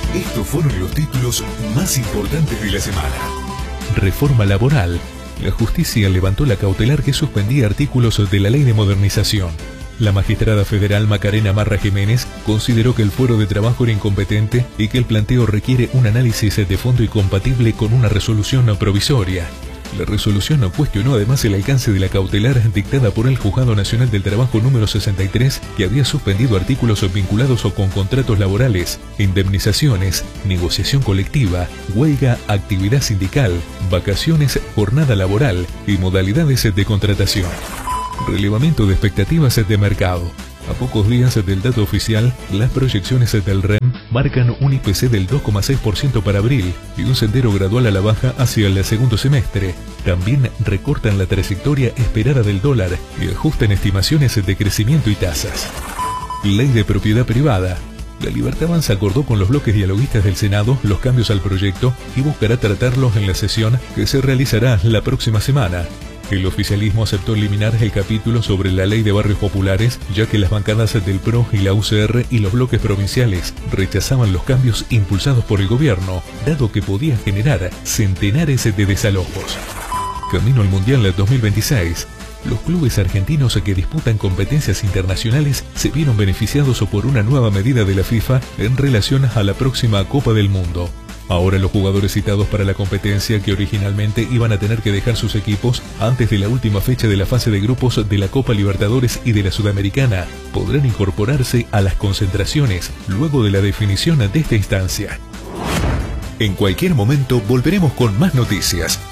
Estos fueron los títulos más importantes de la semana. Reforma laboral. La justicia levantó la cautelar que suspendía artículos de la Ley de Modernización. La magistrada federal Macarena Marra Jiménez consideró que el fuero de trabajo era incompetente y que el planteo requiere un análisis de fondo y compatible con una resolución provisoria. La resolución cuestionó además el alcance de la cautelar dictada por el Juzgado Nacional del Trabajo número 63, que había suspendido artículos vinculados o con contratos laborales, indemnizaciones, negociación colectiva, huelga, actividad sindical, vacaciones, jornada laboral y modalidades de contratación. Relevamiento de expectativas de mercado. A pocos días del dato oficial, las proyecciones del REM marcan un IPC del 2,6% para abril y un sendero gradual a la baja hacia el segundo semestre. También recortan la trayectoria esperada del dólar y ajustan estimaciones de crecimiento y tasas. Ley de propiedad privada. La Libertad Avanza acordó con los bloques dialoguistas del Senado los cambios al proyecto y buscará tratarlos en la sesión que se realizará la próxima semana. El oficialismo aceptó eliminar el capítulo sobre la ley de barrios populares, ya que las bancadas del PRO y la UCR y los bloques provinciales rechazaban los cambios impulsados por el gobierno, dado que podía generar centenares de desalojos. Camino al Mundial 2026. Los clubes argentinos que disputan competencias internacionales se vieron beneficiados por una nueva medida de la FIFA en relación a la próxima Copa del Mundo. Ahora los jugadores citados para la competencia, que originalmente iban a tener que dejar sus equipos antes de la última fecha de la fase de grupos de la Copa Libertadores y de la Sudamericana, podrán incorporarse a las concentraciones luego de la definición de esta instancia. En cualquier momento volveremos con más noticias.